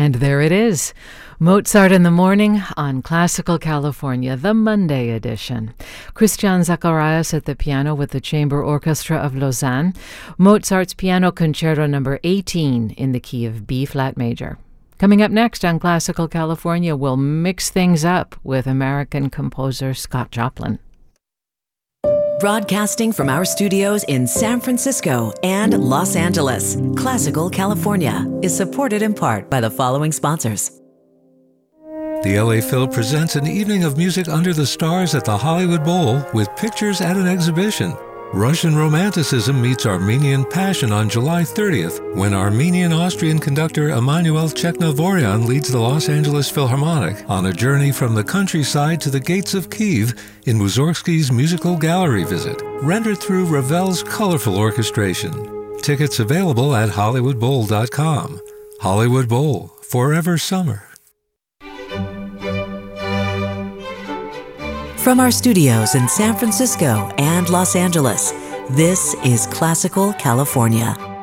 And there it is. Mozart in the Morning on Classical California, the Monday edition. Christian Zacharias at the piano with the Chamber Orchestra of Lausanne. Mozart's Piano Concerto No. 18 in the key of B-flat major. Coming up next on Classical California, we'll mix things up with American composer Scott Joplin. Broadcasting from our studios in San Francisco and Los Angeles, Classical California is supported in part by the following sponsors. The LA Phil presents an evening of music under the stars at the Hollywood Bowl with pictures at an exhibition. Russian Romanticism meets Armenian Passion on July 30th when Armenian-Austrian conductor Emanuel Cheknavoryan leads the Los Angeles Philharmonic on a journey from the countryside to the gates of Kyiv in Mussorgsky's musical gallery visit, rendered through Ravel's colorful orchestration. Tickets available at HollywoodBowl.com. Hollywood Bowl, forever summer. From our studios in San Francisco and Los Angeles, this is Classical California.